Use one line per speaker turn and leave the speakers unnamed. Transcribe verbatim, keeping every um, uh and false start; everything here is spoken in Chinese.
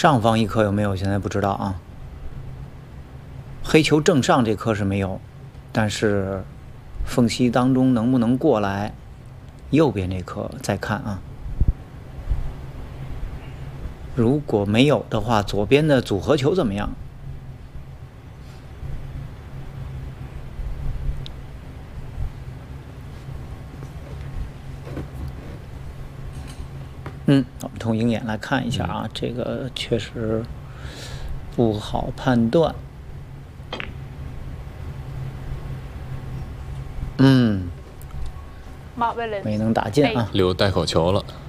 上方一颗有没有？现在不知道啊。黑球正上这颗是没有，但是缝隙当中能不能过来？右边这颗再看啊。如果没有的话，左边的组合球怎么样？嗯，我们从鹰眼来看一下啊，这个确实不好判断。嗯，没能打进啊，
留带口球了。